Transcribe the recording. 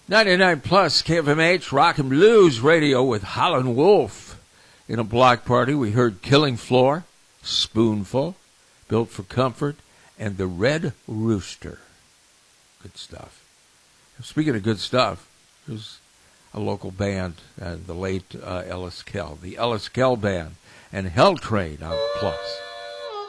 99 plus KFMH Rock and Blues Radio with Howlin' Wolf. In a block party, we heard Killing Floor, Spoonful, Built for Comfort, and The Red Rooster. Good stuff. Speaking of good stuff, there's a local band, the late Ellis Kell, the Ellis Kell Band, and Hell Train on Plus.